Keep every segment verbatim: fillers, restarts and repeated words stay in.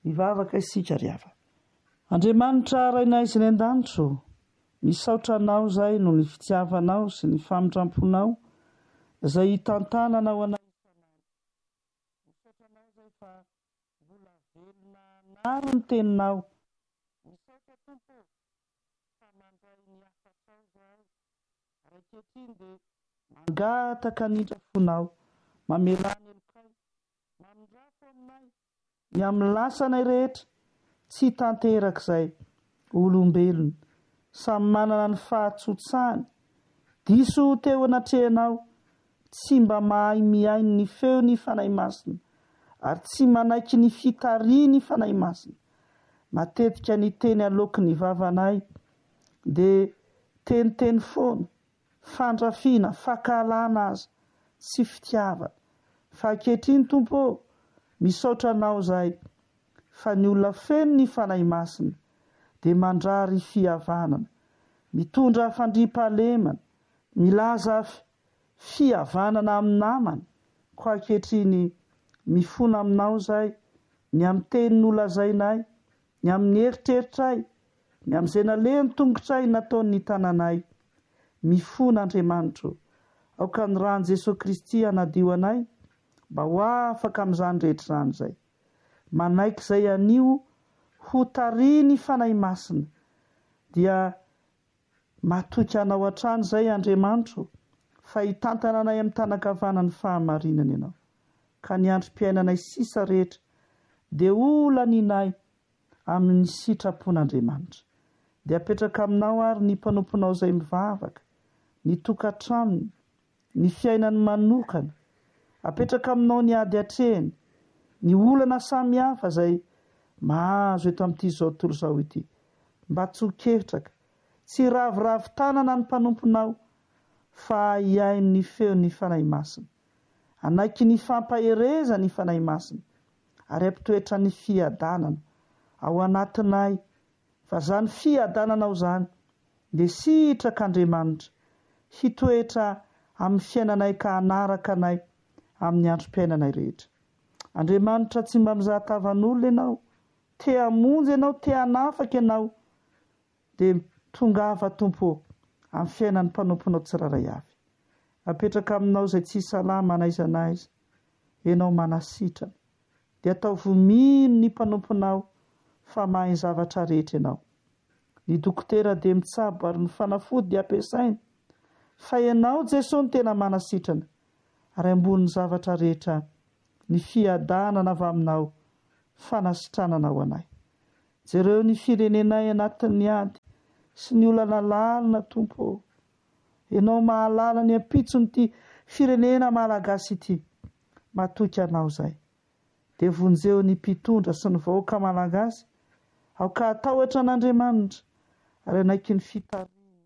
mivavaka isika riava. Andriamanitra rainay izay ny an-danitro, misaotra anao zay no ny fitiavanao sy ny famitramponao izay hitantananao anay isanandro. Misaotra anao zay fa mbola velona naro ny teninao. Misaotra Tompo fa mandray ny afatrao zay. Raiketriny dia mangataka nitra fonao, mamelany elokay, mandrafo aminay, ny amin'ny lasanay rehetra, tsy tanterak'izay olombelona, samy manana ny fahatsotsahany, diso teo anatrehanao, tsy mba mahay miaino ny feo ny fanahy masina, ary tsy manaiky ny fitariany ny fanahy masina. Matetika ny teny aloky ny vavanay, dia teniteny foana, fandrafiana, fakalana aza, sy fitiavana. Fa ankehitriny Tompo, misaotra anao zay, fa ny olona feno ny fanahy masina, dia mandrary fihavanana, mitondra fandriampahalemana, milaza fihavanana amin'ny namany. Koa ankehitriny mifona aminao zay, ny amin'ny teny nolazainay, ny amin'ny eritreritray, ny amin'izay naleha ny tongotray nataon'ny tananay. Mifona Andriamanitro, aoka ny rany Jesosy Kristy anadio anay, mba ho afaka amin'izany rehetra izany zay. Manaiky izay anio ho tariny fanahy masina, dia matoky anao hatrany zay Andriamanitro, fa hitantana anay amin'ny tanakavanany fahamarinana ianao. Ka ny androm-piainanay sisa rehetra, dia olaninay amin'ny sitrapon'Andriamanitra. Dia apetraka aminao ary ny mpanomponao zay mivavaka, ny tokantramony, ny fiainany manokana. Apetraka aminao ny ady atrehany, ny olana samy hafa zay mahazo eto amin'ity zao tontolo zao ity. Mba tsoketraka, tsy ravoravo tanana ny mpanomponao, fa hiaino ny feo ny fanahy masina. Anaiky ny fampahereza ny fanahy masina, ary ampitoetra ny fiadanana ao anatinay. Fa zany fiadananao zany, dia sitrak'Andriamanitra hitoetra amin'ny fiainanay ka hanaraka anay amin'ny androm-piainanay rehetra. Andriamanitra tsy mba mizahatavan'olona ianao, te hamonjy ianao, te hanafaka ianao, dia tongava Tompo amin'ny fiainan'ny mpanomponao tsiraray avy. Apetraka aminao zay tsy salama n'aiza n'aiza, ianao manasitrana, dia atao vomino ny mpanomponao fa mahay zavatra rehetra ianao. Ny dokotera dia mitsabo ary ny fanafody dia ampiasaina, fa ianao Jesosy ny tena manasitrana, ary ambony zavatra rehetra ny fiadanana avy aminao, fanasitrananao anay. Jereo ny firenenay anatin'ny ady sy ny olana lalina Tompo. Ianao mahalala ny ampitson'ity firenena malagasy ity. Matoky anao zay, dia vonjeo ny mpitondra sy ny vahoaka malagasy, aoka atahotra an'Andriamanitra, ary anaiky ny fitariana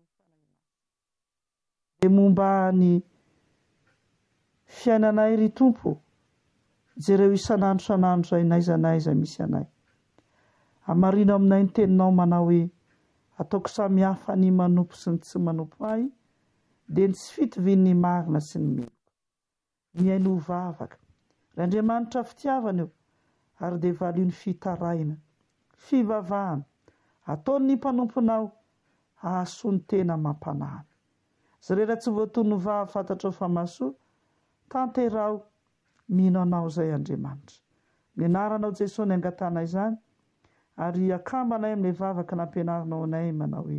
dia momba ny fiainanay ry Tompo, jereo isanandro isanandro zay n'aiza n'aiza misy anay. Hamarina aminay ny teninao manao hoe, ataoko samy hafa ny manompo sy ny tsy manompo ahy, dia ny tsy fitovian'ny marina sy ny meloka. Miaino ho vavaka, ry Andriamanitra fitiavana eo, ary dia valio ny fitaraina, fivavahana, ataon'ny mpanomponao hahasoa ny tena mampanahana. Zay rehetra tsy voatoy ny vava fantatrao fa mahasoa, tanterao mino anao zay Andriamanitra. Mianaranao Jesosy ny angatana izany, ary akambanay amin'ilay vavaka nampianarinao anay manao hoe,